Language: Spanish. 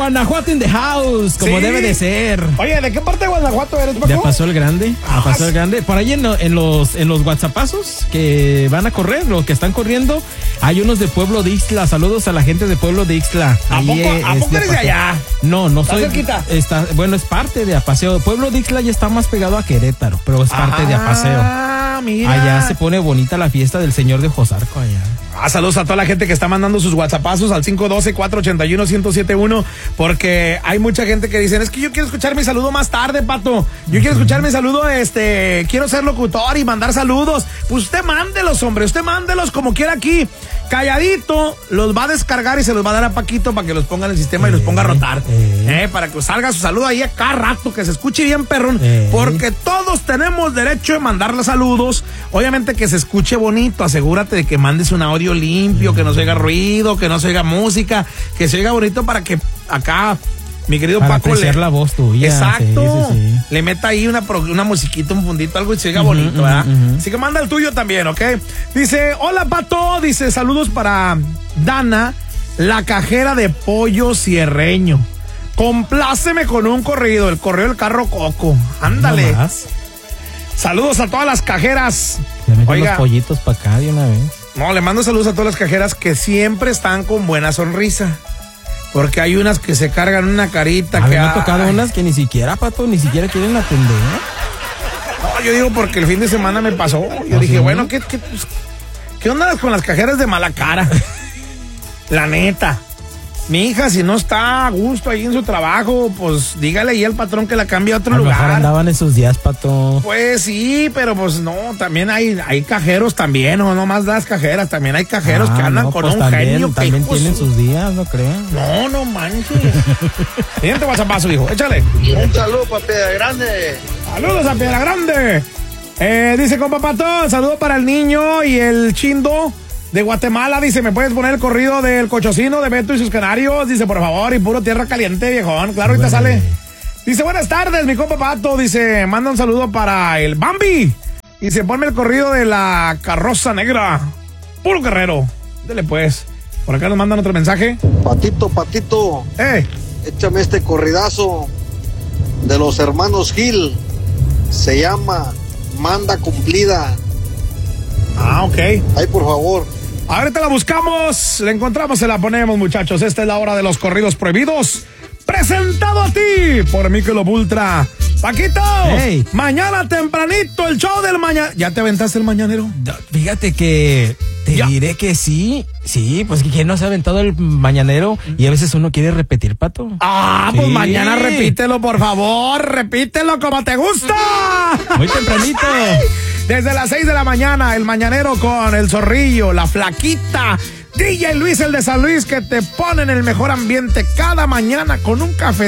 Guanajuato in the house, como Sí. debe de ser. Oye, ¿de qué parte de Guanajuato eres, Paco? Ya pasó el grande, ya pasó el grande. Por ahí en los WhatsAppazos que van a correr, los que están corriendo, hay unos de Pueblo de Ixtla. Saludos a la gente de Pueblo de Ixtla. ¿A poco eres de allá? No ¿Está soy. cerquita? Bueno, es parte de Apaseo. Pueblo de Ixtla ya está más pegado a Querétaro, pero es parte de Apaseo. Ah, mira. Allá se pone bonita la fiesta del señor de Josarco allá. Saludos a toda la gente que está mandando sus WhatsAppazos al 512-481-1071, porque hay mucha gente que dicen, es que yo quiero escuchar mi saludo más tarde, Pato. Yo quiero escuchar mi saludo, quiero ser locutor y mandar saludos. Pues usted mándelos, hombre, usted mándelos como quiera aquí. Calladito, los va a descargar y se los va a dar a Paquito para que los ponga en el sistema y los ponga a rotar. Para que salga su saludo ahí a cada rato, que se escuche bien, perrón. Porque todos tenemos derecho de mandarle saludos. Obviamente que se escuche bonito, asegúrate de que mandes un audio limpio, que no se oiga ruido, que no se oiga música, que se oiga bonito para que acá mi querido para Paco apreciar la voz tuya. Exacto. Sí. Le meta ahí una musiquita, un fundito, algo y se oiga bonito, ¿verdad? Así que manda el tuyo también, ¿ok? Dice, hola Pato, dice, saludos para Dana, la cajera de pollo cierreño. Compláceme con un corrido, el correo del carro Coco. Ándale. No Saludos a todas las cajeras. Oiga, los pollitos para acá de una vez. No, le mando saludos a todas las cajeras que siempre están con buena sonrisa. Porque hay unas que se cargan una carita a que... mí me ha tocado unas que ni siquiera, Pato, ni siquiera quieren atender. No, yo digo porque el fin de semana me pasó. Yo dije, ¿sí? bueno, ¿qué onda con las cajeras de mala cara? La neta. Mi hija, si no está a gusto ahí en su trabajo, pues dígale ahí al patrón que la cambie a otro lugar. Mejor andaban esos días, Pato. Pues sí, pero pues no, también hay cajeros también, no nomás las cajeras, también hay cajeros que andan con pues un también, genio. También tienen sus días, no crean. No manches. Siguiente WhatsAppazo, hijo, échale. Un saludo para Piedra Grande. Saludos a Piedra Grande. Dice compa Pato, saludo para el niño y el chindo de Guatemala. Dice, ¿me puedes poner el corrido del cochocino de Beto y sus canarios? Dice, por favor, y puro tierra caliente, viejón. Claro, ahorita sale. Dice, buenas tardes, mi compa Pato. Dice, manda un saludo para el Bambi. Dice, ponme el corrido de la carroza negra. Puro guerrero. Dele pues. Por acá nos mandan otro mensaje. Patito. Échame este corridazo de los hermanos Gil. Se llama Manda Cumplida. Ah, ok. Ay, por favor. Ahorita la buscamos, la encontramos, se la ponemos, muchachos. Esta es la hora de los corridos prohibidos. Presentado a ti por Michelob Ultra. Paquito, mañana tempranito el show del mañana. ¿Ya te aventaste el mañanero? Fíjate que te diré que sí, pues que no se ha aventado el mañanero y a veces uno quiere repetir, Pato. Pues mañana repítelo, por favor, repítelo como te gusta. Muy tempranito. Desde las 6 de la mañana, el mañanero con el zorrillo, la flaquita, DJ Luis, el de San Luis, que te pone en el mejor ambiente cada mañana con un café